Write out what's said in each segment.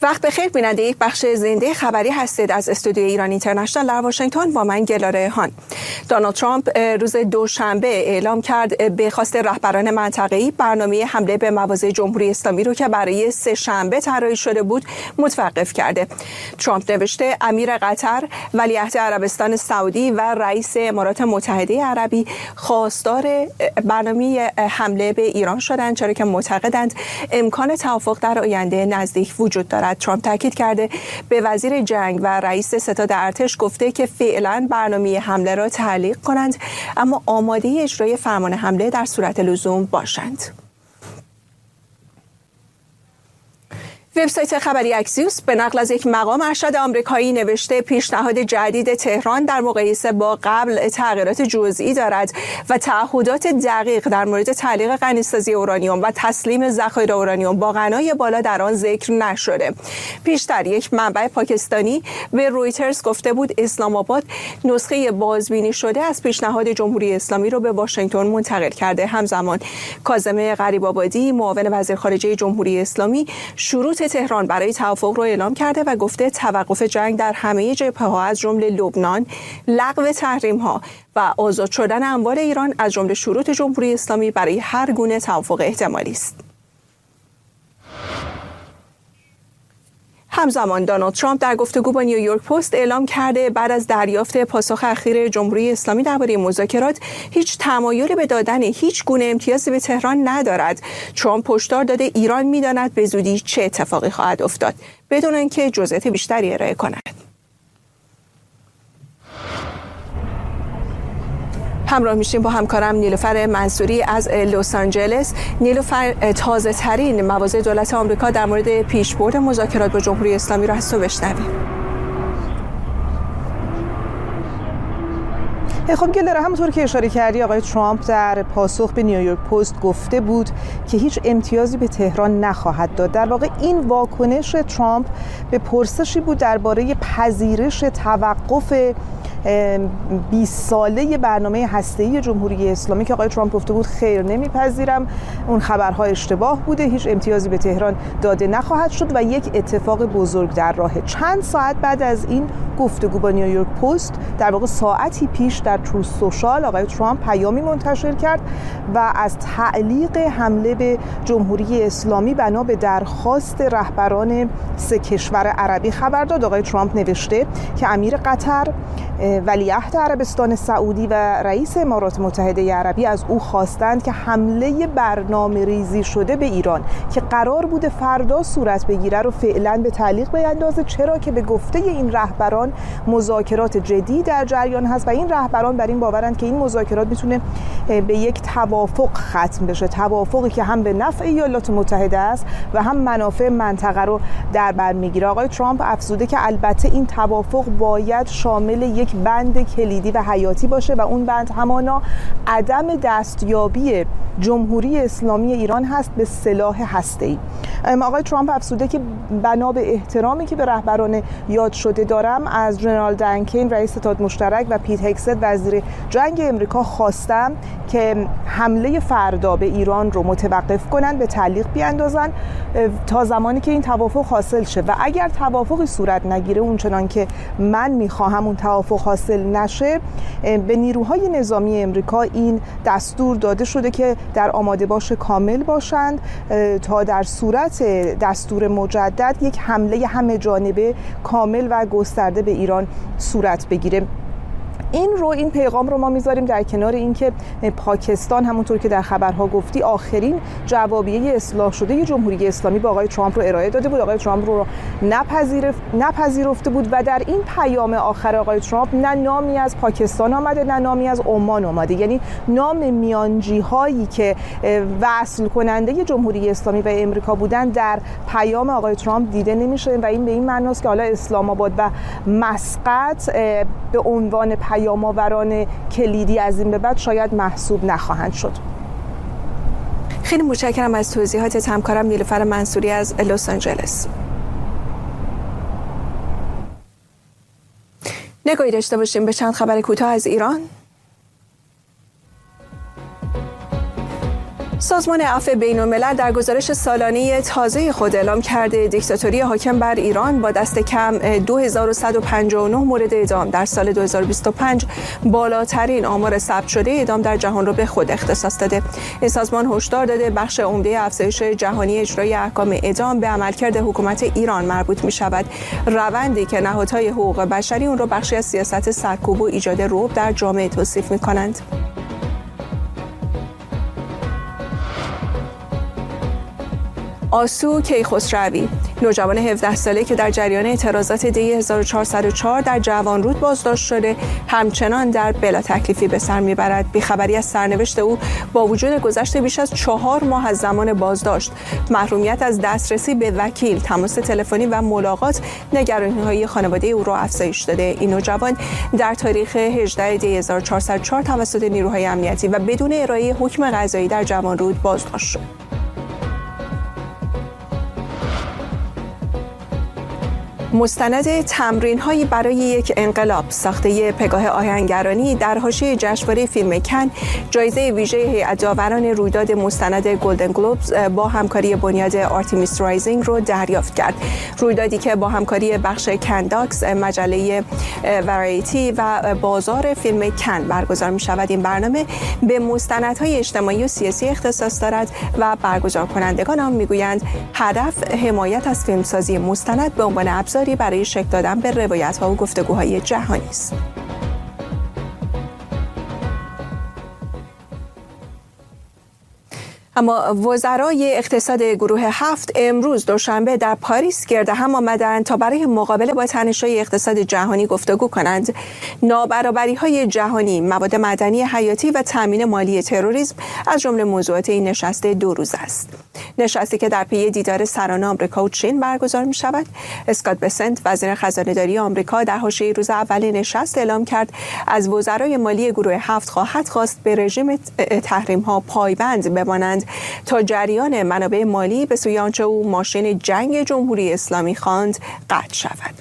وقت بخیر بیننده یک بخش زنده خبری هستید از استودیو ایران اینترنشنال در واشنگتن با من گلاره هان. دونالد ترامپ روز دوشنبه اعلام کرد به خواست رهبران منطقه‌ای برنامه حمله به مواضع جمهوری اسلامی رو که برای سه شنبه طراحی شده بود متوقف کرده. ترامپ نوشته امیر قطر، ولیعهد عربستان سعودی و رئیس امارات متحده عربی خواستار برنامه حمله به ایران شدند، چرا که معتقدند امکان توافق در آینده نزدیک وجود دارد. ترامپ تاکید کرده به وزیر جنگ و رئیس ستاد ارتش گفته که فعلا برنامه حمله را تعلیق کنند، اما آماده اجرای فرمان حمله در صورت لزوم باشند. وبسایت خبری اکسیوس به نقل از یک مقام ارشد آمریکایی نوشته پیشنهاد جدید تهران در مقایسه با قبل تغییرات جزئی دارد و تعهدات دقیق در مورد تعلیق غنیسازی اورانیوم و تسلیم ذخایر اورانیوم با غنای بالا در آن ذکر نشده. پیشتر یک منبع پاکستانی به رویترز گفته بود اسلام آباد نسخه بازبینی شده از پیشنهاد جمهوری اسلامی را به واشنگتن منتقل کرده. همزمان کاظم غریب‌آبادی معاون وزیر خارجه جمهوری اسلامی شروط تهران برای توافق رو اعلام کرده و گفته توقف جنگ در همه جبهه‌ها از جمله لبنان، لغو تحریم‌ها و آزاد شدن اموال ایران از جمله شروط جمهوری اسلامی برای هر گونه توافق احتمالی است. همزمان دونالد ترامپ در گفتگو با نیویورک پست اعلام کرده بعد از دریافت پاسخ اخیر جمهوری اسلامی درباره مذاکرات هیچ تمایلی به دادن هیچ گونه امتیازی به تهران ندارد. ترامپ هشدار داده ایران می‌داند به زودی چه اتفاقی خواهد افتاد بدون اینکه جزئیات بیشتری ارائه کند. همراه میشیم با همکارم نیلوفر منصوری از لس آنجلس. نیلوفر، تازه ترین مواضع دولت آمریکا در مورد پیشبرد مذاکرات با جمهوری اسلامی را از تو بشنویم. خب گلاره، همونطور که اشاره کردی آقای ترامپ در پاسخ به نیویورک پست گفته بود که هیچ امتیازی به تهران نخواهد داد. در واقع این واکنش ترامپ به پرسشی بود درباره پذیرش توقف 20 ساله برنامه هسته‌ای جمهوری اسلامی که آقای ترامپ گفته بود خیر نمیپذیرم، اون خبرها اشتباه بوده، هیچ امتیازی به تهران داده نخواهد شد و یک اتفاق بزرگ در راهه. چند ساعت بعد از این گفتگو با نیویورک پست، در واقع ساعتی پیش در تروث سوشال، آقای ترامپ پیامی منتشر کرد و از تعلیق حمله به جمهوری اسلامی بنا به درخواست رهبران سه کشور عربی خبر داد. آقای ترامپ نوشته که امیر قطر، ولیعهد عربستان سعودی و رئیس امارات متحده عربی از او خواستند که حمله برنامه ریزی شده به ایران که قرار بوده فردا صورت بگیره رو فعلا به تعلیق بیندازه، چرا که به گفته این رهبران مذاکرات جدی در جریان هست و این رهبران بر این باورند که این مذاکرات میتونه به یک توافق ختم بشه، توافقی که هم به نفع ایالات متحده است و هم منافع منطقه رو در بر میگیره. آقای ترامپ افزوده که البته این توافق باید شامل یک بند کلیدی و حیاتی باشه و اون بند همانا عدم دستیابی جمهوری اسلامی ایران هست به سلاح هسته‌ای. آقای ترامپ افزوده که بنا به احترامی که به رهبران یاد شده دارم از جنرال دنکین رئیس ستاد مشترک و پیت هگست وزیر جنگ امریکا خواستم که حمله فردا به ایران رو متوقف کنن، به تعلیق بیاندازن تا زمانی که این توافق حاصل شه و اگر توافقی صورت نگیره، اون چنان که من میخواهم اون توافق حاصل نشه، به نیروهای نظامی امریکا این دستور داده شده که در آماده باش کامل باشند تا در صورت دستور مجدد یک حمله همه جانبه کامل و گسترده به ایران صورت بگیره. این پیغام رو ما میذاریم در کنار اینکه پاکستان همونطور که در خبرها گفتی آخرین جوابیه اصلاح شده جمهوری اسلامی با آقای ترامپ رو ارائه داده بود. آقای ترامپ رو نپذیرفته بود و در این پیام آخر آقای ترامپ نه نامی از پاکستان آمده نه نامی از عمان آمده، یعنی نام میانجی هایی که وصل کننده جمهوری اسلامی و امریکا بودن در پیام آقای ترامپ دیده نمیشه و این به این معناست که حالا اسلام آباد و مسقط به عنوان پیام‌آوران کلیدی از این به بعد شاید محسوب نخواهند شد. خیلی متشکرم از توضیحات همکارم نیلوفر منصوری از لس آنجلس. نگاهی داشته باشیم به چند خبر کوتاه از ایران. سازمان عفو بین‌الملل در گزارش سالانه تازه خود اعلام کرده دیکتاتوری حاکم بر ایران با دست کم 2159 مورد اعدام در سال 2025 بالاترین آمار ثبت شده اعدام در جهان را به خود اختصاص داده. این سازمان هشدار داده بخش عمده افزایش جهانی اجرای احکام اعدام به عملکرد حکومت ایران مربوط می شود. روندی که نهادهای حقوق بشری اون را بخشی از سیاست سرکوب و ایجاد رعب در جامعه توصیف می کنند. آسو کیخسروی، نوجوان 17 ساله که در جریان اعتراضات دی 1404 در جوانرود بازداشت شده، همچنان در بلا تکلیفی به سر میبرد. بیخبری از سرنوشت او با وجود گذشت بیش از 4 ماه از زمان بازداشت، محرومیت از دسترسی به وکیل، تماس تلفنی و ملاقات نگرانی‌های خانواده او را افزایش داده. این نوجوان در تاریخ 18 دی 1404 توسط نیروهای امنیتی و بدون ارائه حکم قضایی در جوانرود بازداشت شد. مستند تمرین‌هایی برای یک انقلاب ساخته پگاه آهنگرانی در حاشیه جشنواره فیلم کن جایزه ویژه هیئت داوران رویداد مستند گلدن گلوبز با همکاری بنیاد آرتمیس رایزینگ رو دریافت کرد. رویدادی که با همکاری بخش کنداکس، مجله ورایتی و بازار فیلم کن برگزار می‌شود. این برنامه به مستندهای اجتماعی و سیاسی اختصاص دارد و برگزار کنندگان آن می‌گویند هدف حمایت از فیلمسازی مستند به عنوان ابزار برای شکل دادن به روایت‌ها و گفتگوهای جهانی است. اما وزرای اقتصاد گروه 7 امروز دوشنبه در پاریس گرد هم آمدند تا برای مقابله با تنش‌های اقتصاد جهانی گفتگو کنند. نابرابری‌های جهانی، مواد معدنی حیاتی و تامین مالی تروریسم از جمله موضوعات این نشست 2 روزه است. نشستی که در پی دیدار سران آمریکا و چین برگزار می‌شود. اسکات بسنت، وزیر خزانه‌داری آمریکا، در حاشیه روز اول نشست اعلام کرد از وزرای مالی گروه 7 خواهد خواست به رژیم تحریم‌ها پایبند بمانند تا جریان منابع مالی به سوی آنچه او ماشین جنگ جمهوری اسلامی خواند قطع شود.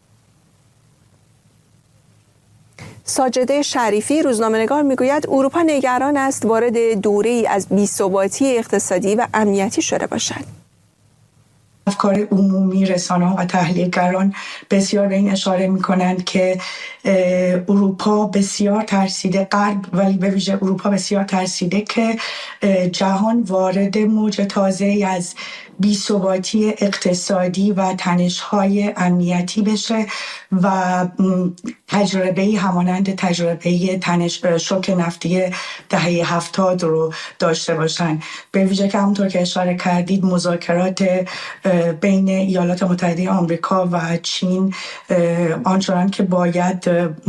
ساجده شریفی، روزنامه‌نگار، میگوید اروپا نگران است وارد دوره‌ای از بی‌ثباتی اقتصادی و امنیتی شده باشد. افکار عمومی، رسانه‌ها و تحلیلگران بسیار به این اشاره می‌کنند که اروپا بسیار ترسیده، غرب ولی به ویژه اروپا بسیار ترسیده که جهان وارد موج تازه‌ای از بی‌ثباتی اقتصادی و تنش‌های امنیتی بشه و تجربه‌ای همانند تجربه شوک نفتی دهه 70 رو داشته باشن. به ویژه که همونطور که اشاره کردید مذاکرات بین ایالات متحده آمریکا و چین آنچنان که باید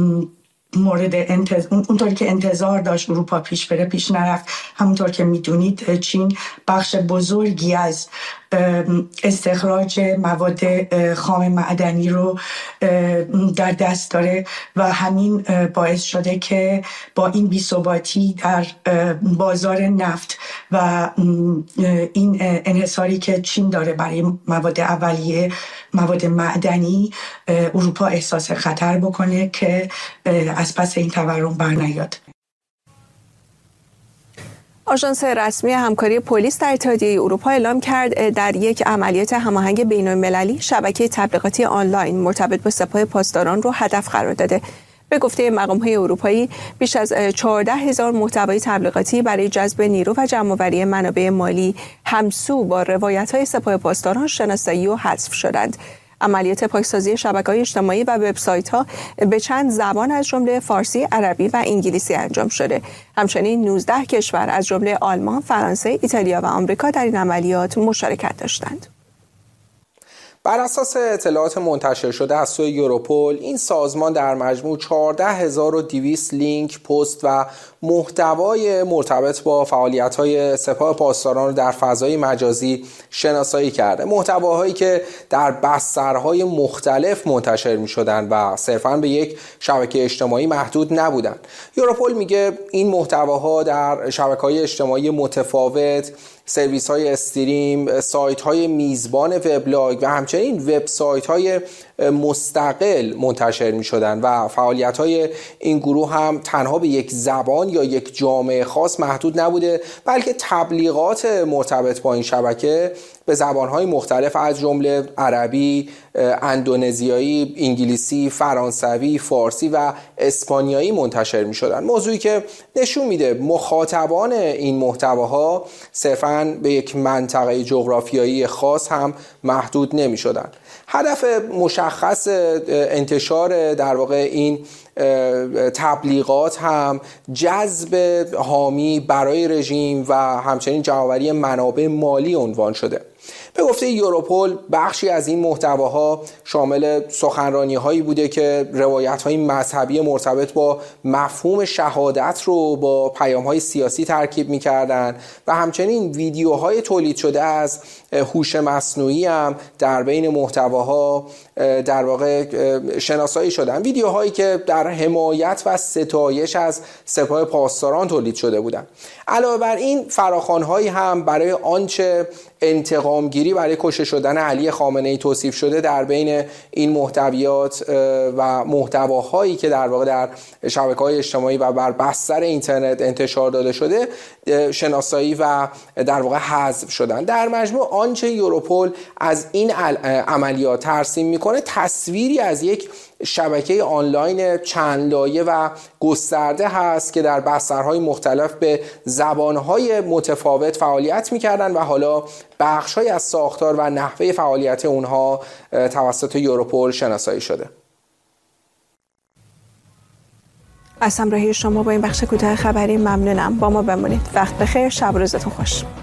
اونطوری که انتظار داشت اروپا پیش بره پیش نرفت. همونطور که میدونید چین بخش بزرگی از استخراج مواد خام معدنی رو در دست داره و همین باعث شده که با این بی‌ثباتی در بازار نفت و این انحصاری که چین داره برای مواد اولیه، مواد معدنی، اروپا احساس خطر بکنه که از پس این تورم برنیاد. آژانس رسمی همکاری پلیس در اتحادیه اروپا اعلام کرد در یک عملیات هماهنگ بین‌المللی شبکه تبلیغاتی آنلاین مرتبط با سپاه پاسداران رو هدف قرار داده. به گفته مقام‌های اروپایی بیش از 14,000 محتوای تبلیغاتی برای جذب نیرو و جمع‌آوری منابع مالی همسو با روایت‌های سپاه پاسداران شناسایی و حذف شدند. عملیات پاکسازی شبکه‌های اجتماعی و وبسایت‌ها به چند زبان از جمله فارسی، عربی و انگلیسی انجام شده. همچنین 19 کشور از جمله آلمان، فرانسه، ایتالیا و آمریکا در این عملیات مشارکت داشتند. بر اساس اطلاعات منتشر شده از سوی یوروپول، این سازمان در مجموع 14,200 لینک، پست و محتوای مرتبط با فعالیت‌های سپاه پاسداران رو در فضای مجازی شناسایی کرده. محتواهایی که در بسترهای مختلف منتشر می‌شدند و صرفاً به یک شبکه اجتماعی محدود نبودند. یوروپول میگه این محتواها در شبکه‌های اجتماعی متفاوت سرویس های استریم، سایت های میزبان وبلاگ و همچنین وبسایت های مستقل منتشر می شدن و فعالیت های این گروه هم تنها به یک زبان یا یک جامعه خاص محدود نبوده، بلکه تبلیغات مرتبط با این شبکه به زبان‌های مختلف از جمله عربی، اندونزیایی، انگلیسی، فرانسوی، فارسی و اسپانیایی منتشر می‌شدند. موضوعی که نشون میده مخاطبان این محتواها صرفاً به یک منطقه جغرافیایی خاص هم محدود نمی‌شدند. هدف مشخص انتشار در واقع این تبلیغات هم جذب حامی برای رژیم و همچنین جمع‌آوری منابع مالی عنوان شده. به گفته یوروپول بخشی از این محتواها شامل سخنرانی‌هایی بوده که روایت‌های مذهبی مرتبط با مفهوم شهادت رو با پیام‌های سیاسی ترکیب می‌کردند و همچنین ویدیوهای تولید شده از هوش مصنوعی هم در بین محتواها در واقع شناسایی شدن، ویدیوهایی که در حمایت و ستایش از سپاه پاسداران تولید شده بودند. علاوه بر این فراخوان‌هایی هم برای آنچه انتقامگیری برای کشته شدن علی خامنه‌ای توصیف شده در بین این محتویات و محتواهایی که در واقع در شبکه‌های اجتماعی و بر بستر اینترنت انتشار داده شده شناسایی و در واقع حذف شدن. در مجموع آنچه یوروپول از این عملیات ترسیم میکنه تصویری از یک شبکه آنلاین چند لایه و گسترده هست که در بسترهای مختلف به زبانهای متفاوت فعالیت میکردن و حالا بخش‌های از ساختار و نحوه فعالیت اونها توسط یوروپول شناسایی شده. از همراهی شما با این بخش کوتاه خبری ممنونم. با ما بمونید. وقت بخیر، شب و روزتون خوش.